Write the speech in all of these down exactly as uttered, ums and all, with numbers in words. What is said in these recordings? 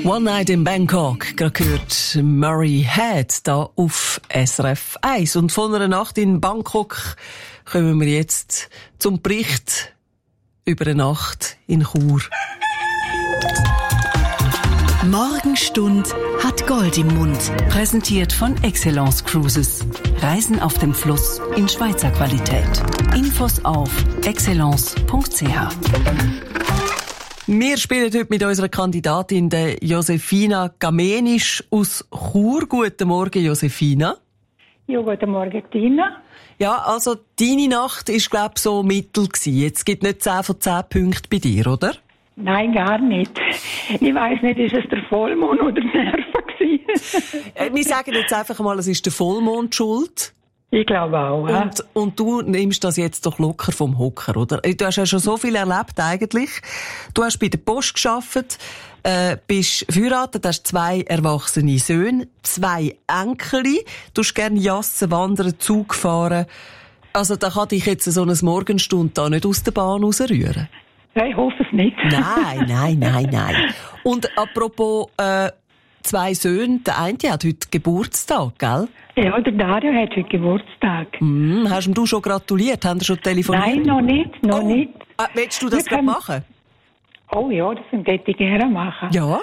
One Night in Bangkok, gerade gehört Murray Head da auf S R F eins. Und von einer Nacht in Bangkok kommen wir jetzt zum Bericht über eine Nacht in Chur. Morgenstund hat Gold im Mund. Präsentiert von Excellence Cruises. Reisen auf dem Fluss in Schweizer Qualität. Infos auf excellence punkt c h. Wir spielen heute mit unserer Kandidatin, der Josefina Gamenisch aus Chur. Guten Morgen, Josefina. Ja, guten Morgen, Tina. Ja, also deine Nacht war, glaube ich, so mittel gewesen. Jetzt gibt es nicht zehn von zehn Punkten bei dir, oder? Nein, gar nicht. Ich weiss nicht, ist es der Vollmond oder die Nerven gewesen? äh, wir sagen jetzt einfach mal, es ist der Vollmond schuld. Ich glaube auch. Ja. Und, und du nimmst das jetzt doch locker vom Hocker, oder? Du hast ja schon so viel erlebt eigentlich. Du hast bei der Post gearbeitet, äh, bist verheiratet, hast zwei erwachsene Söhne, zwei Enkeli, du hast gerne Jassen, wandern, Zug fahren. Also da kann dich jetzt so eine Morgenstunde da nicht aus der Bahn rausrühren. Ja, ich hoffe es nicht. Nein, nein, nein, nein. Und apropos äh, zwei Söhne, der eine hat heute Geburtstag, gell? Ja, der Dario hat heute Geburtstag. Mm, hast du schon gratuliert? Haben Sie schon telefoniert? Nein, noch nicht, noch oh. nicht. Ah, willst du das gerade machen? Oh ja, das würde ich gerne machen. Ja.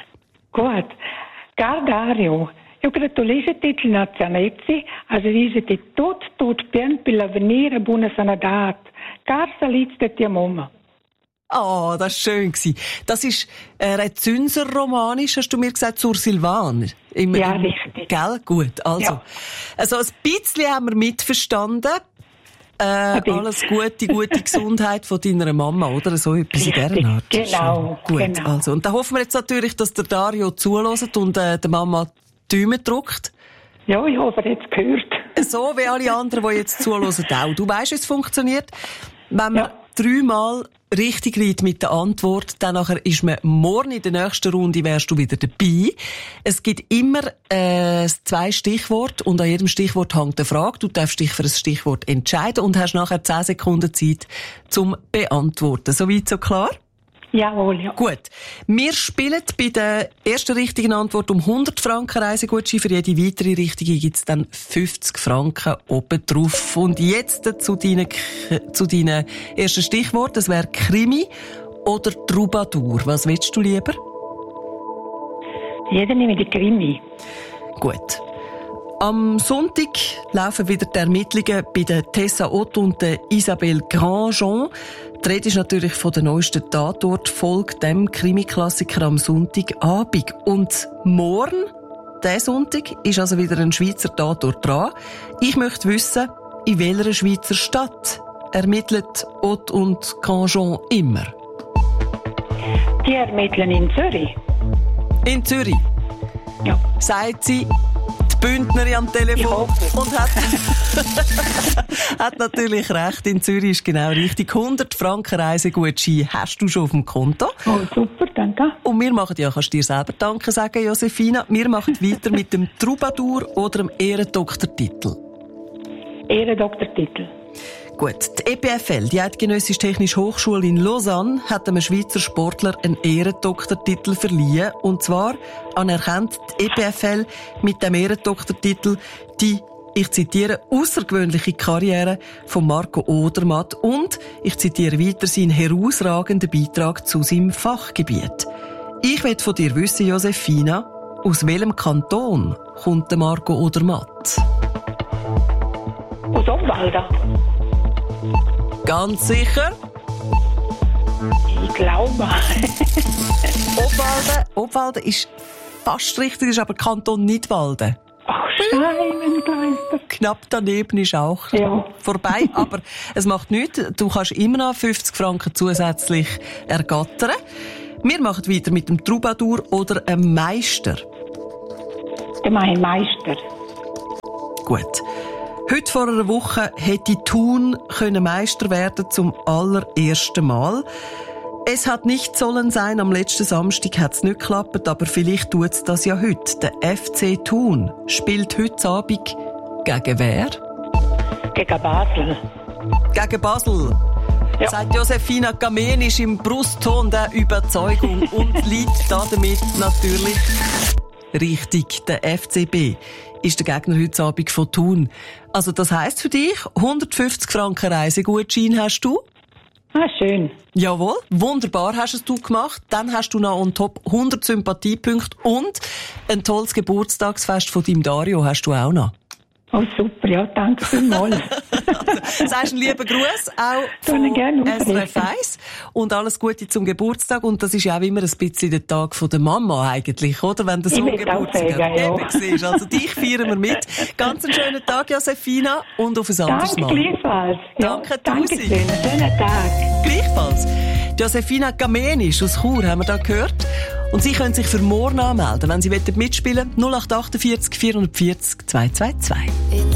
Gut. Caro Dario, io gratulisco-ti il nazionale, also dice-ti tutto, tutto bien per l'avvenire, buona sanità. Car salizte ti mamma. Ah, oh, das war schön. Das ist äh, Rezünser-romanisch, hast du mir gesagt, zur Silvan. Im, ja, im, richtig. Gell? Gut, also. Ja. Also ein bisschen haben wir mitverstanden. Äh, alles Gute, gute Gesundheit von deiner Mama, oder? So etwas in dieser Art. Genau, Gut, genau. also. Und da hoffen wir jetzt natürlich, dass der Dario zuhört und äh, der Mama die Daumen drückt. Ja, ich hoffe, er hat es gehört. So wie alle anderen, die jetzt zuhören, auch. Du weisst, wie es funktioniert. Wenn man Ja. dreimal richtig liegt mit der Antwort, dann nachher ist man morgen in der nächsten Runde wärst du wieder dabei. Es gibt immer äh, zwei Stichworte und an jedem Stichwort hängt eine Frage. Du darfst dich für ein Stichwort entscheiden und hast nachher zehn Sekunden Zeit zum Beantworten. Soweit so klar? Jawohl, ja. Gut. Wir spielen bei der ersten richtigen Antwort um hundert Franken Reisegutschein. Für jede weitere richtige gibt es dann fünfzig Franken oben drauf. Und jetzt zu deinen, zu deinen ersten Stichworten. Das wäre Krimi oder Troubadour. Was willst du lieber? Jeder nehme die Krimi. Gut. Am Sonntag laufen wieder die Ermittlungen bei der Tessa Ott und der Isabelle Grandjean. Die Rede ist natürlich von der neuesten Tatort-Folge, dem Krimi-Klassiker am Sonntagabend. Und morgen, diesen Sonntag, ist also wieder ein Schweizer Tatort dran. Ich möchte wissen, in welcher Schweizer Stadt ermittelt Ott und Grandjean immer? Die ermitteln in Zürich. In Zürich. Ja. Sagt sie, die Bündnerin am Telefon und hat, hat natürlich recht. In Zürich ist genau richtig. hundert Franken Reisegutschein hast du schon auf dem Konto. Oh, super, danke. Und wir machen, ja, kannst du dir selber Danke sagen, Josefina. Wir machen weiter mit dem Troubadour oder dem Ehrendoktortitel. Ehrendoktortitel. Gut, die E P F L, die Eidgenössische Technische Hochschule in Lausanne, hat einem Schweizer Sportler einen Ehrendoktortitel verliehen. Und zwar anerkennt die E P F L mit dem Ehrendoktortitel die, ich zitiere, außergewöhnliche Karriere von Marco Odermatt und, ich zitiere weiter, seinen herausragenden Beitrag zu seinem Fachgebiet. Ich will von dir wissen, Josefina, aus welchem Kanton kommt der Marco Odermatt? Aus Obwalden. Ganz sicher? Ich glaube. Obwalden. Obwalden ist fast richtig, ist aber Kanton Nidwalden. Ach, Scheibenkleister. Knapp daneben ist auch Ja. vorbei, aber es macht nichts. Du kannst immer noch fünfzig Franken zusätzlich ergattern. Wir machen weiter mit dem Troubadour oder einem Meister. Der mein Meister. Gut. Heute vor einer Woche hätte Thun können Meister werden zum allerersten Mal. Es hat nicht sollen sein, am letzten Samstag hat es nicht geklappt, aber vielleicht tut es das ja heute. Der F C Thun spielt heute Abend gegen wer? Gegen Basel. Gegen Basel. Ja. Sagt Josefina Gamenisch im Brustton der Überzeugung und liegt damit natürlich richtig. Der F C B ist der Gegner heute Abend von Thun. Also das heisst für dich, hundertfünfzig Franken Reisegutschein hast du? Ah, schön. Jawohl, wunderbar hast es du gemacht. Dann hast du noch on top hundert Sympathiepunkte und ein tolles Geburtstagsfest von deinem Dario hast du auch noch. Oh, super, ja, danke vielmals. Also, sagst einen lieben Gruß auch von S R F eins und alles Gute zum Geburtstag. Und das ist ja auch immer ein bisschen der Tag von der Mama eigentlich, oder? Wenn der Sohn Geburtstag hat. Ja. Eben, also dich feiern wir mit. Ganz einen schönen Tag, Josefina, und auf ein anderes Mal. Danke gleichfalls. Ja, danke, danke Tusi. schön, schönen Tag. Gleichfalls. Josefina Gamenisch aus Chur haben wir da gehört. Und Sie können sich für morgen anmelden, wenn Sie mitspielen wollen. null acht acht vier vierhundertvierzig zweihundertzweiundzwanzig.